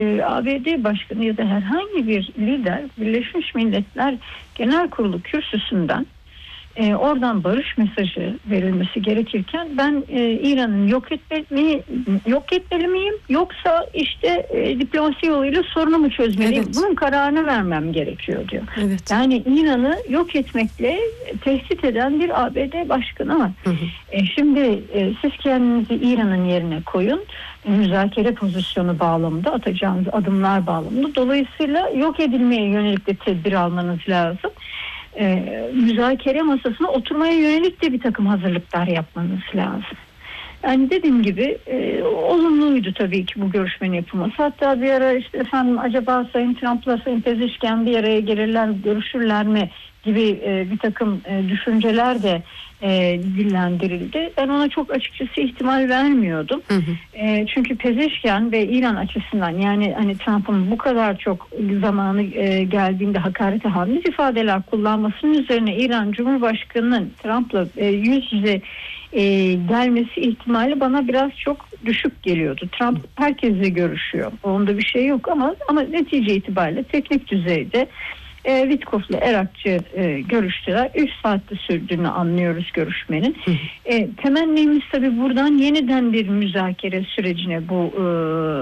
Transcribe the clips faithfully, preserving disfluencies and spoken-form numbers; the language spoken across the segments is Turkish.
A B D Başkanı ya da herhangi bir lider Birleşmiş Milletler Genel Kurulu kürsüsünden e, oradan barış mesajı verilmesi gerekirken ben e, İran'ın yok etmeli, yok etmeli miyim yoksa işte e, diplomasi yoluyla sorunumu çözmeliyim, evet. bunun kararını vermem gerekiyor diyor. Evet. Yani İran'ı yok etmekle tehdit eden bir A B D Başkanı var. Hı hı. E, şimdi e, siz kendinizi İran'ın yerine koyun. Müzakere pozisyonu bağlamında atacağınız adımlar bağlamında dolayısıyla yok edilmeye yönelik de tedbir almanız lazım. Ee, müzakere masasına oturmaya yönelik de bir takım hazırlıklar yapmanız lazım. Yani dediğim gibi e, olumluydu tabii ki bu görüşmenin yapılması. Hatta bir ara işte efendim acaba Sayın Trump'la Sayın Pezeshkian bir araya gelirler, görüşürler mi gibi e, bir takım e, düşünceler de e, dillendirildi. Ben ona çok açıkçası ihtimal vermiyordum. Hı hı. E, çünkü Pezeshkian ve İran açısından yani hani Trump'ın bu kadar çok zamanı e, geldiğinde hakarete hamle ifadeler kullanmasının üzerine İran Cumhurbaşkanı'nın Trump'la e, yüz yüze e, gelmesi ihtimali bana biraz çok düşük geliyordu. Trump herkesle görüşüyor. Onda bir şey yok ama ama netice itibariyle teknik düzeyde E, Witkoff'la Erakçı e, görüştüler. üç saatte sürdüğünü anlıyoruz görüşmenin. E, temennimiz tabii buradan yeniden bir müzakere sürecine bu e,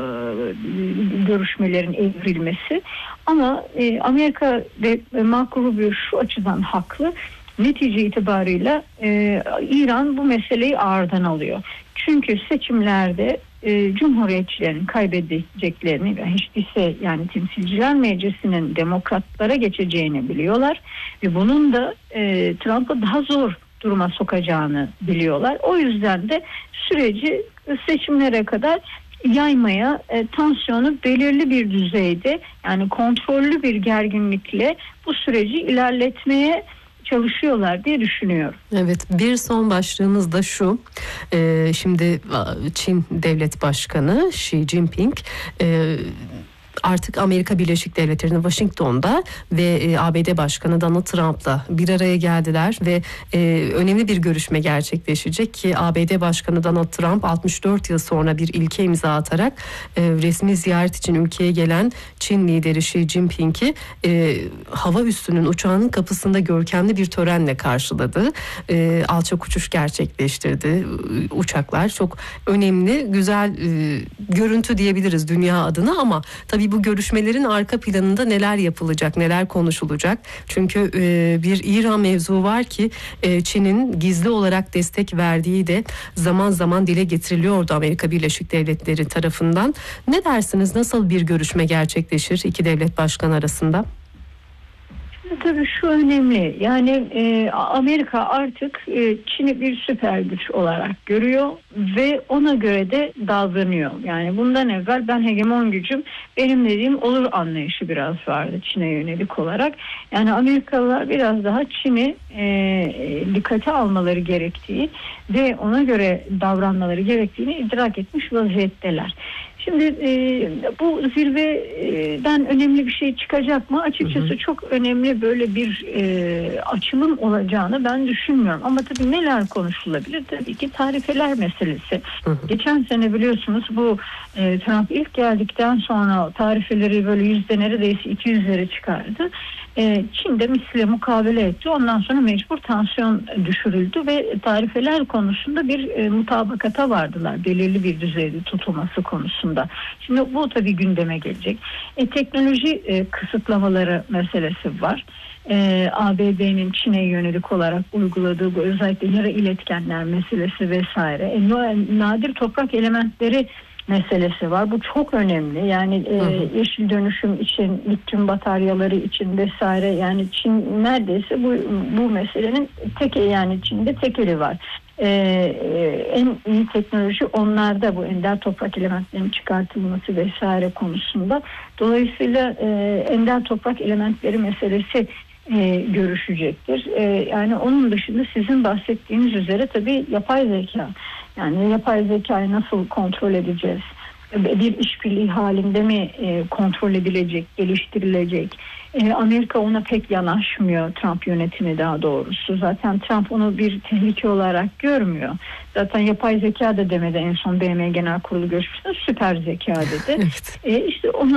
görüşmelerin evrilmesi. Ama e, Amerika ve Marco Rubio şu açıdan haklı. Netice itibarıyla e, İran bu meseleyi ağırdan alıyor. Çünkü seçimlerde e, Cumhuriyetçilerin kaybedeceklerini ve hiç değilse yani Temsilciler Meclisi'nin demokratlara geçeceğini biliyorlar ve bunun da e, Trump'ı daha zor duruma sokacağını biliyorlar. O yüzden de süreci seçimlere kadar yaymaya, e, tansiyonu belirli bir düzeyde yani kontrollü bir gerginlikle bu süreci ilerletmeye çalışıyorlar diye düşünüyorum. Evet, bir son başlığımız da şu. Ee, şimdi Çin Devlet Başkanı Xi Jinping e, artık Amerika Birleşik Devletleri'nin Washington'da ve A B D Başkanı Donald Trump'la bir araya geldiler ve e, önemli bir görüşme gerçekleşecek ki A B D Başkanı Donald Trump altmış dört yıl sonra bir ilke imza atarak e, resmi ziyaret için ülkeye gelen Çin lideri Xi Jinping'i e, hava üssünün uçağının kapısında görkemli bir törenle karşıladı. E, alçak uçuş gerçekleştirdi. Uçaklar çok önemli, güzel e, görüntü diyebiliriz dünya adına ama tabii bu görüşmelerin arka planında neler yapılacak, neler konuşulacak? Çünkü e, bir İran mevzu var ki e, Çin'in gizli olarak destek verdiği de zaman zaman dile getiriliyordu Amerika Birleşik Devletleri tarafından. Ne dersiniz? Nasıl bir görüşme gerçekleşir iki devlet başkanı arasında? Tabii şu önemli yani e, Amerika artık e, Çin'i bir süper güç olarak görüyor ve ona göre de davranıyor. Yani bundan evvel ben hegemon gücüm benim dediğim olur anlayışı biraz vardı Çin'e yönelik olarak. Yani Amerikalılar biraz daha Çin'i e, dikkate almaları gerektiği ve ona göre davranmaları gerektiğini idrak etmiş vaziyetteler. Şimdi e, bu zirveden önemli bir şey çıkacak mı? Açıkçası hı hı. çok önemli böyle bir e, açılım olacağını ben düşünmüyorum. Ama tabii neler konuşulabilir? Tabii ki tarifeler meselesi. Hı hı. Geçen sene biliyorsunuz bu e, Trump ilk geldikten sonra tarifeleri böyle yüzde neredeyse iki yüzlere çıkardı. E, Çin de misle mukabele etti. Ondan sonra mecbur tansiyon düşürüldü ve tarifeler konusunda bir e, mutabakata vardılar. Belirli bir düzeyde tutulması konusunda. Şimdi bu tabii gündeme gelecek. E, teknoloji e, kısıtlamaları meselesi var. E, A B D'nin Çin'e yönelik olarak uyguladığı bu özellikle yarı iletkenler meselesi vesaire. E, nadir toprak elementleri meselesi var. Bu çok önemli. Yani e, yeşil dönüşüm için, lityum bataryaları için vesaire. Yani Çin neredeyse bu bu meselenin tek yani Çin'de tek eli var. Ee, en iyi teknoloji onlarda bu ender toprak elementlerinin çıkartılması vesaire konusunda. Dolayısıyla e, ender toprak elementleri meselesi e, görüşecektir. E, yani onun dışında sizin bahsettiğiniz üzere tabii yapay zeka. Yani yapay zekayı nasıl kontrol edeceğiz? Bir işbirliği halinde mi e, kontrol edilecek, geliştirilecek? E, Amerika ona pek yanaşmıyor, Trump yönetimi daha doğrusu. Zaten Trump onu bir tehlike olarak görmüyor. Zaten yapay zeka da demedi en son B M Genel Kurulu görüşmesinde süper zeka dedi. Evet. E, işte ona